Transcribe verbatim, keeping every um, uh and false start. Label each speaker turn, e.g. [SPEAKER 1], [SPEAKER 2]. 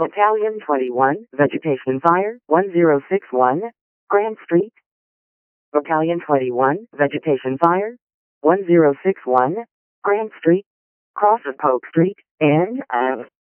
[SPEAKER 1] Battalion twenty-one, Vegetation Fire, one zero six one, Grand Street. Battalion twenty-one, Vegetation Fire, one zero six one, Grand Street, cross of Polk Street, and, uh,